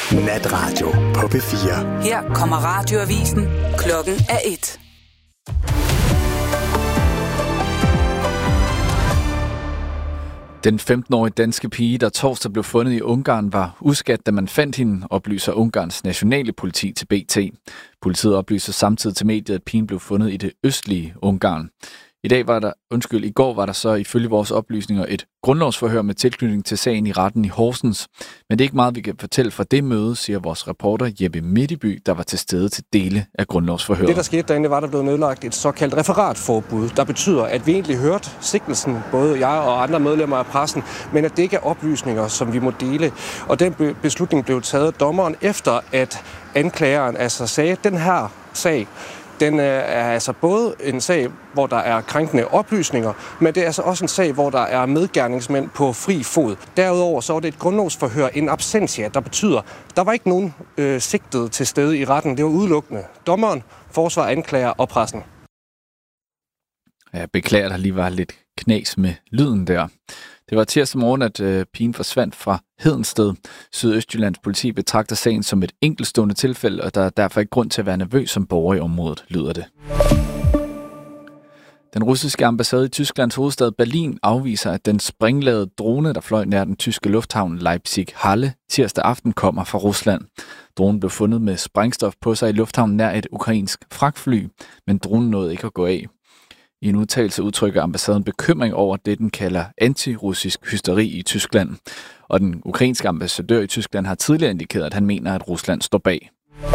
Natradio på P4. Her kommer radioavisen. Klokken er 1. Den 15-årige danske pige, der torsdag blev fundet i Ungarn, var uskadt, da man fandt hende, oplyser Ungarns nationale politi til BT. Politiet oplyser samtidig til mediet, at pigen blev fundet i det østlige Ungarn. I går var der så ifølge vores oplysninger et grundlovsforhør med tilknytning til sagen i retten i Horsens. Men det er ikke meget, vi kan fortælle fra det møde, siger vores reporter Jeppe Midtby, der var til stede til dele af grundlovsforhøret. Det, der skete derinde, var, der blev nedlagt et såkaldt referatforbud, der betyder, at vi egentlig hørte sigtelsen, både jeg og andre medlemmer af pressen, men at det ikke er oplysninger, som vi må dele. Og den beslutning blev taget af dommeren efter, at anklageren altså sagde, at den her sag, den er altså både en sag, hvor der er krænkende oplysninger, men det er altså også en sag, hvor der er medgerningsmænd på fri fod. Derudover så var det et grundlovsforhør, en absentia, der betyder, der var ikke nogen sigtet til stede i retten. Det var udelukkende dommeren, forsvar, anklager og pressen. Jeg beklager, der lige var lidt knas med lyden der. Det var tirsdag morgen, at pigen forsvandt fra Hedensted. Sydøstjyllands politi betragter sagen som et enkeltstående tilfælde, og der er derfor ikke grund til at være nervøs som borger i området, lyder det. Den russiske ambassade i Tysklands hovedstad Berlin afviser, at den springladede drone, der fløj nær den tyske lufthavn Leipzig-Halle tirsdag aften, kommer fra Rusland. Dronen blev fundet med sprængstof på sig i lufthavnen nær et ukrainsk fragtfly, men dronen nåede ikke at gå af. I en udtalelse udtrykker ambassaden bekymring over det, den kalder antirussisk hysteri i Tyskland. Og den ukrainske ambassadør i Tyskland har tidligere indikeret, at han mener, at Rusland står bag.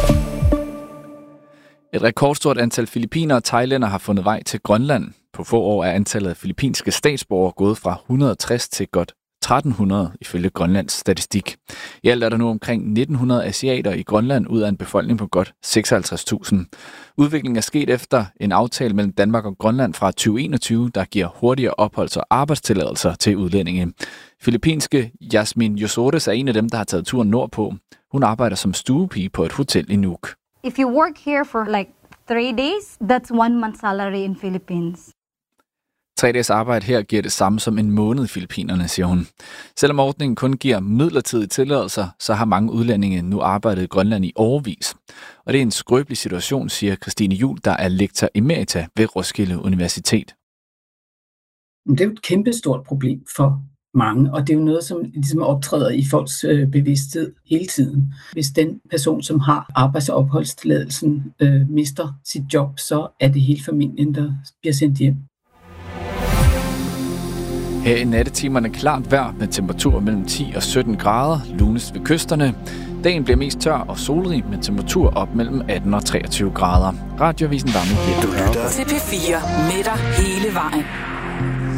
Et rekordstort antal filippinere og thailændere har fundet vej til Grønland. På få år er antallet af filippinske statsborgere gået fra 160 til godt 1300 ifølge Grønlands statistik. I alt er der nu omkring 1900 asiater i Grønland ud af en befolkning på godt 56.000. Udviklingen er sket efter en aftale mellem Danmark og Grønland fra 2021, der giver hurtigere opholds- og arbejdstilladelser til udlændinge. Filippinske Yasmin Yosores er en af dem, der har taget turen nordpå. Hun arbejder som stuepige på et hotel i Nuuk. If you work here for like 3 days, that's 1 month salary in Philippines. 3 dages arbejde her giver det samme som en måned i Filippinerne, siger hun. Selvom ordningen kun giver midlertidige tilladelser, så har mange udlændinge nu arbejdet i Grønland i årevis. Og det er en skrøbelig situation, siger Christine Juhl, der er lektor emerita ved Roskilde Universitet. Det er jo et kæmpestort problem for mange, og det er jo noget, som ligesom optræder i folks bevidsthed hele tiden. Hvis den person, som har arbejds- og opholdstilladelsen, mister sit job, så er det hele familien, der bliver sendt hjem. Her i nattetimerne klart vejr med temperaturer mellem 10 og 17 grader, lunest ved kysterne. Dagen bliver mest tør og solrig med temperatur op mellem 18 og 23 grader. Radioavisen var nu helt. Du lytter til P4 med dig hele vejen.